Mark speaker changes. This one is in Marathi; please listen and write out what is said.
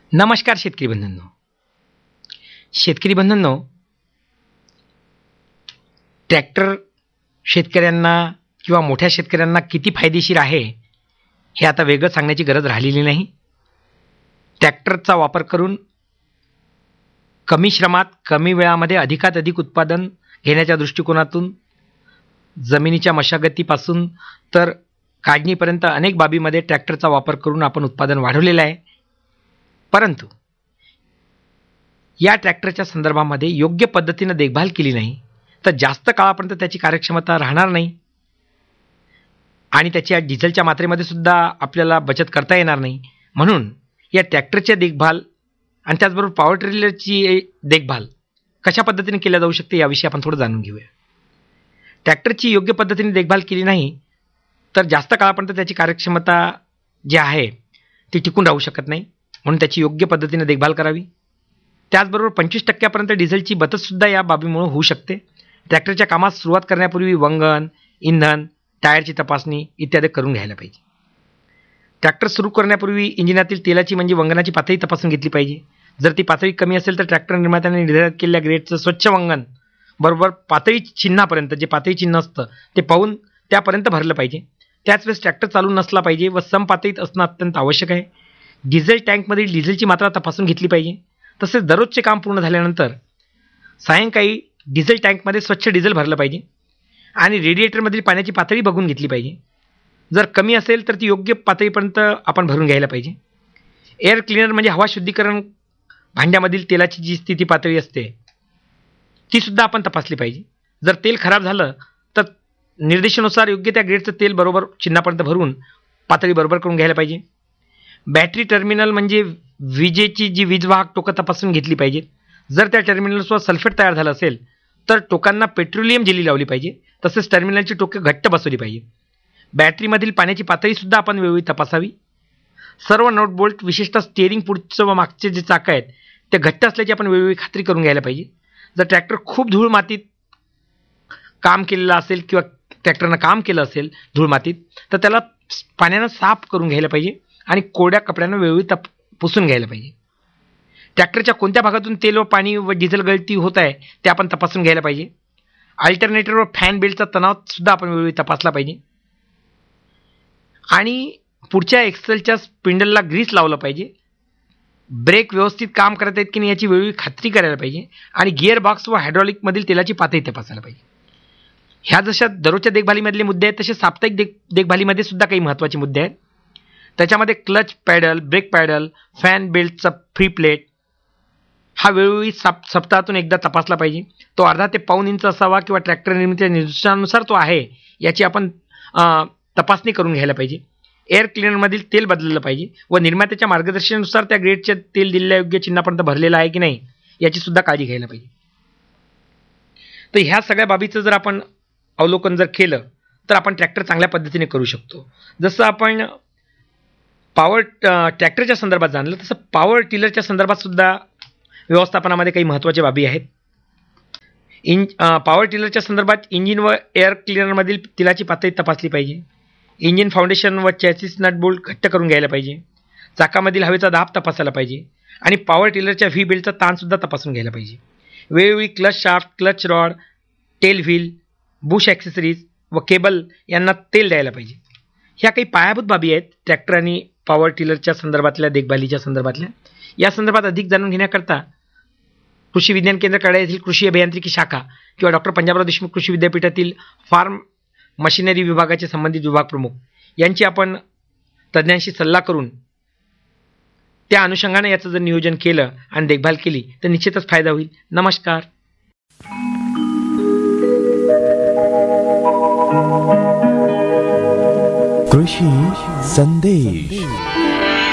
Speaker 1: नमस्कार शेतकरी बंधूंनो. शेतकरी बंधूंनो, ट्रॅक्टर शेतकऱ्यांना किंवा मोठ्या शेतकऱ्यांना किती फायदेशीर आहे हे आता वेगळं सांगण्याची गरज राहिलेली नाही. ट्रॅक्टरचा वापर करून कमी श्रमात कमी वेळामध्ये अधिकात अधिक उत्पादन घेण्याच्या दृष्टिकोनातून जमिनीच्या मशागतीपासून तर काढणीपर्यंत अनेक बाबीमध्ये ट्रॅक्टरचा वापर करून आपण उत्पादन वाढवलेलं आहे. परंतु या ट्रॅक्टरच्या संदर्भामध्ये योग्य पद्धतीनं देखभाल केली नाही तर जास्त काळापर्यंत त्याची कार्यक्षमता राहणार नाही आणि त्याच्या डिझेलच्या मात्रेमध्ये सुद्धा आपल्याला बचत करता येणार नाही. म्हणून या ट्रॅक्टरच्या देखभाल आणि त्याचबरोबर पॉवर ट्रेलरची देखभाल कशा पद्धतीने केल्या जाऊ शकते याविषयी आपण थोडं जाणून घेऊया. ट्रॅक्टरची योग्य पद्धतीने देखभाल केली नाही तर जास्त काळापर्यंत त्याची कार्यक्षमता जी आहे ती टिकून राहू शकत नाही. म्हणून त्याची योग्य पद्धतीने देखभाल करावी. त्याचबरोबर 25% डिझेलची बचतसुद्धा या बाबीमुळे होऊ शकते. ट्रॅक्टरच्या कामात सुरुवात करण्यापूर्वी वंगण, इंधन, टायरची तपासणी इत्यादी करून घ्यायला पाहिजे. ट्रॅक्टर सुरू करण्यापूर्वी इंजिनातील तेलाची म्हणजे वंगणाची पातळी तपासून घेतली पाहिजे. जर ती पातळी कमी असेल तर ट्रॅक्टर निर्मात्याने निर्धारित केलेल्या ग्रेडचं स्वच्छ वंगण बरोबर पातळी चिन्हापर्यंत जे पातळी चिन्ह असतं ते पाहून त्यापर्यंत भरलं पाहिजे. त्याच वेळेस ट्रॅक्टर चालू नसला पाहिजे व सम पातळीत असणं अत्यंत आवश्यक आहे. डिझेल टँकमधील डिझेलची मात्रा तपासून घेतली पाहिजे. तसेच दररोजचे काम पूर्ण झाल्यानंतर सायंकाळी डिझेल टँकमध्ये स्वच्छ डिझेल भरलं पाहिजे आणि रेडिएटरमधील पाण्याची पातळी बघून घेतली पाहिजे. जर कमी असेल तर ती योग्य पातळीपर्यंत आपण भरून घ्यायला पाहिजे. एअर क्लीनर म्हणजे हवा शुद्धीकरण भांड्यामधील तेलाची जी स्थिती पातळी असते ती सुद्धा आपण तपासली पाहिजे. जर तेल खराब झालं तर निर्देशानुसार योग्य त्या ग्रेडचं तेल बरोबर चिन्हापर्यंत भरून पातळी बरोबर करून घ्यायला पाहिजे. बॅटरी टर्मिनल म्हणजे विजेची जी वीजवाहक टोकं तपासून घेतली पाहिजे. जर त्या टर्मिनल्सवर सल्फेट तयार झालं असेल तर टोकांना पेट्रोलियम जेली लावली पाहिजे. तसेच टर्मिनलची टोके घट्ट बसवली पाहिजे. बॅटरीमधील पाण्याची पातळीसुद्धा आपण वेळोवेळी तपासावी. सर्व नट बोल्ट विशेषतः स्टिअरिंग पुढचं व मागचे जे चाकं आहेत ते घट्ट असल्याची आपण वेळोवेळी खात्री करून घ्यायला पाहिजे. जर ट्रॅक्टर खूप धूळ मातीत काम केलेलं असेल किंवा ट्रॅक्टरनं काम केलं असेल धूळ मातीत तर त्याला पाण्यानं साफ करून घ्यायला पाहिजे आणि कोरड्या कपड्यानं वेळोवेळी पुसून घ्यायला पाहिजे. ट्रॅक्टरच्या कोणत्या भागातून तेल व पाणी व डिझेल गळती होत आहे ते आपण तपासून घ्यायला पाहिजे. अल्टरनेटर व फॅन बेल्टचा तणावसुद्धा आपण वेळोवेळी तपासला पाहिजे आणि पुढच्या एक्सेलच्या स्पिंडलला ग्रीस लावलं पाहिजे. ब्रेक व्यवस्थित काम करत आहेत की नाही याची वेळोवेळी खात्री करायला पाहिजे आणि गिअर बॉक्स व हायड्रॉलिकमधील तेलाची पातळी तपासायला पाहिजे. ह्या जशा दररोजच्या देखभालीमधले मुद्दे आहेत तसे साप्ताहिक देखभालीमध्ये सुद्धा काही महत्त्वाचे मुद्दे आहेत. त्याच्यामध्ये clutch paddle, break paddle, fan बेल्टचा फ्री प्लेट हा वेळोवेळी सप्ताहातून एकदा तपासला पाहिजे. तो अर्धा ते पाऊण इंच असावा किंवा ट्रॅक्टर निर्मितीच्या निर्देशानुसार तो आहे याची आपण तपासणी करून घ्यायला पाहिजे. एअर क्लीनरमधील तेल बदललं पाहिजे व निर्मात्याच्या मार्गदर्शनानुसार त्या ग्रेडचे तेल दिलेल्या योग्य चिन्हापर्यंत भरलेलं आहे की नाही याची सुद्धा काळजी घ्यायला पाहिजे. तर ह्या सगळ्या बाबीचं जर आपण अवलोकन जर केलं तर आपण ट्रॅक्टर चांगल्या पद्धतीने करू शकतो. जसं आपण पॉवर ट्रॅक्टरच्या संदर्भात जाणलं तसं पॉवर टिलरच्या संदर्भात सुद्धा व्यवस्थापनामध्ये काही महत्त्वाच्या बाबी आहेत. पॉवर टिलरच्या संदर्भात इंजिन व एअर क्लीनरमधील तेलाची पातळी तपासली पाहिजे. इंजिन फाउंडेशन व चॅसिस नट बोल्ट घट्ट करून घ्यायला पाहिजे. चाकामधील हवेचा दाब तपासायला पाहिजे आणि पॉवर टिलरच्या व्ही बेल्टचा ताणसुद्धा तपासून घ्यायला पाहिजे. वेळोवेळी clutch shaft, clutch rod, tail wheel, Bush accessories व केबल यांना तेल द्यायला पाहिजे. ह्या काही पायाभूत बाबी आहेत ट्रॅक्टर आणि पॉवर टिलरच्या संदर्भातल्या देखभालीच्या संदर्भातल्या. या संदर्भात अधिक जाणून घेण्याकरता कृषी विज्ञान केंद्र कड्या येथील कृषी अभियांत्रिकी शाखा किंवा डॉक्टर पंजाबराव देशमुख कृषी विद्यापीठातील फार्म मशिनरी विभागाचे संबंधित विभाग प्रमुख यांची आपण तज्ज्ञांशी सल्ला करून त्या अनुषंगाने याचं जर नियोजन केलं आणि देखभाल केली तर निश्चितच फायदा होईल. नमस्कार.
Speaker 2: कृषी संदेश.